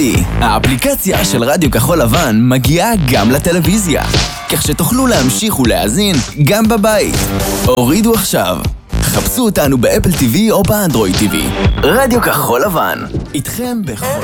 האפליקציה של רדיו כחול לבן מגיעה גם לטלוויזיה, כך שתוכלו להמשיך ולהאזין גם בבית. הורידו עכשיו. חפשו אותנו באפל TV או באנדרואיד TV. רדיו כחול לבן. איתכם בכל